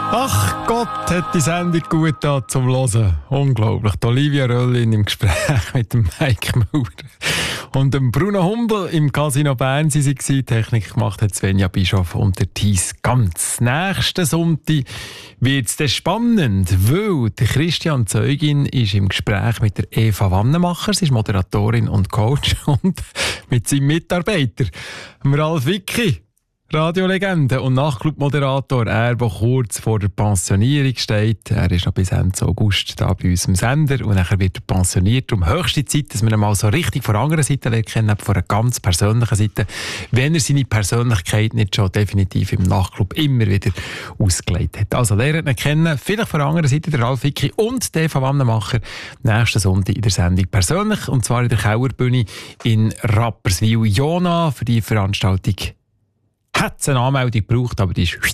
Ach Gott, hat die Sendung gut da zum Hören. Unglaublich. Die Olivia Röllin im Gespräch mit dem Mike Maurer und dem Bruno Humbel im Casino Bern. Sie waren Technik gemacht hat Svenja Bischof und der Thies Ganz. Nächsten Sonntag wird es spannend, weil der Christian Zeugin ist im Gespräch mit der Eva Wannemacher. Sie ist Moderatorin und Coach und mit seinem Mitarbeiter, dem Ralf Wicki. Radiolegende und Nachtclub-Moderator, er, der kurz vor der Pensionierung steht. Er ist noch bis Ende August da bei uns im Sender und nachher wird er pensioniert. Um höchste Zeit, dass wir ihn mal so richtig von der anderen Seite kennen, von einer ganz persönlichen Seite, wenn er seine Persönlichkeit nicht schon definitiv im Nachtclub immer wieder ausgelegt hat. Also lernt ihn kennen, vielleicht von der anderen Seite der Ralf Wicki und der Eva Wannemacher nächsten Sonntag in der Sendung persönlich, und zwar in der Kauerbühne in Rapperswil. Jona, für die Veranstaltung hat es eine Anmeldung gebraucht, aber die ist